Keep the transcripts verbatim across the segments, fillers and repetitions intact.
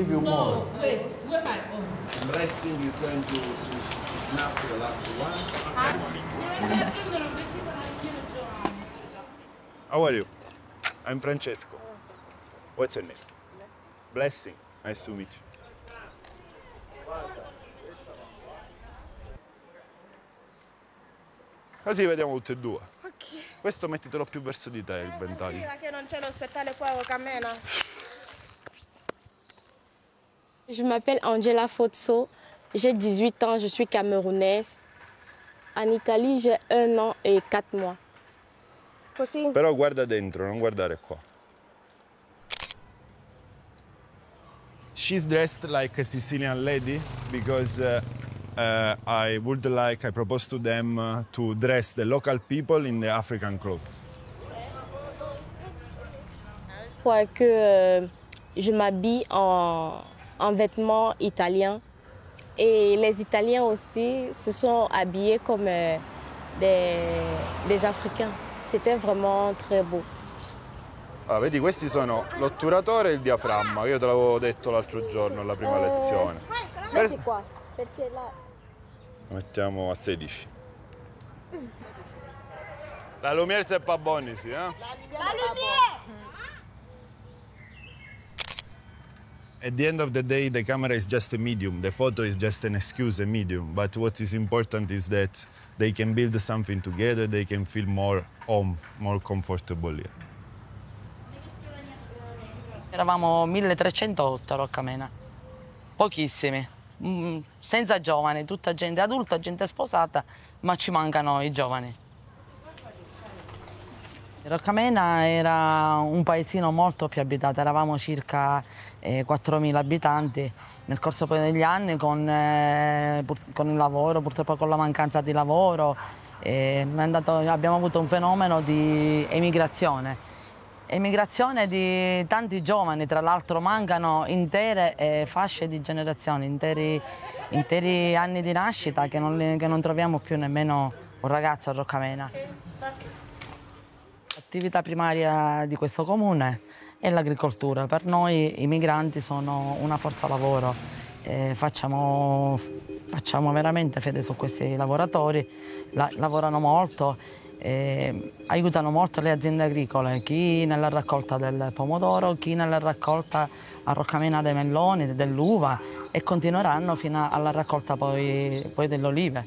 give you more. No, wait, where my own? Blessing is going to, to, to snap the last one. How are you? I'm Francesco. What's your name? Blessing. Blessing. Nice to meet you. Così vediamo tutti e due. Ok. Questo mettitelo più verso di te, il ventaglio. Scusa che non c'è lo spettacolo qua a Rocamena. Je m'appelle Angela Fotso, j'ai dix-huit ans, je suis camerounaise. En Italie, j'ai un an et quatre mois. Così? Però guarda dentro, non guardare qua. She's dressed like a Sicilian lady because uh, uh, I would like, I propose to them uh, to dress the local people in the African clothes. Pour que euh, je m'habille en, en vêtements italiens. Et les Italiens aussi se sont habillés comme euh, des, des Africains. C'était vraiment très beau. Ah, vedi, questi sono l'otturatore e il diaframma, io te l'avevo detto l'altro giorno alla prima Eh, lezione. Metti qua, perché là... Lo mettiamo a sedici. La lumière c'est pas bonne ici, eh? La lumière! At the end of the day, the camera is just a medium. The photo is just an excuse, a medium. But what is important is that they can build something together, they can feel more home, more comfortable here. Eravamo milletrecentotto a Roccamena, pochissimi, mm, senza giovani, tutta gente adulta, gente sposata, ma ci mancano i giovani. Roccamena era un paesino molto più abitato, eravamo circa eh, quattromila abitanti. Nel corso poi degli anni con, eh, con il lavoro, purtroppo con la mancanza di lavoro, eh, è andato, abbiamo avuto un fenomeno di emigrazione. Emigrazione di tanti giovani, tra l'altro mancano intere eh, fasce di generazioni, interi, interi anni di nascita che non, che non troviamo più nemmeno un ragazzo a Roccamena. L'attività primaria di questo comune è l'agricoltura. Per noi i migranti sono una forza lavoro, eh, facciamo, facciamo veramente fede su questi lavoratori, la, lavorano molto. Eh, aiutano molto le aziende agricole, chi nella raccolta del pomodoro, chi nella raccolta a Roccamena dei melloni, dell'uva e continueranno fino alla raccolta poi, poi delle olive.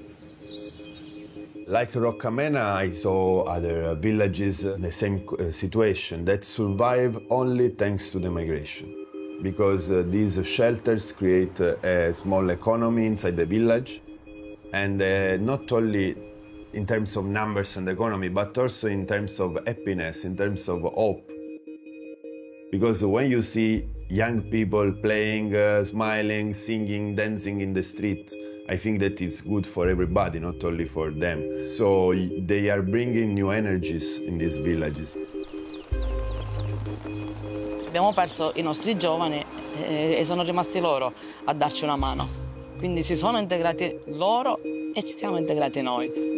Like Roccamena, I saw other villages in the same situation that survive only thanks to the migration. Because uh, these shelters create uh, a small economy inside the village and uh, not only in terms of numbers and economy, but also in terms of happiness, in terms of hope. Because when you see young people playing, uh, smiling, singing, dancing in the street, I think that it's good for everybody, not only for them. So they are bringing new energies in these villages. Abbiamo perso i nostri giovani eh, e sono rimasti loro a darci una mano. Quindi si sono integrati loro e ci siamo integrati noi.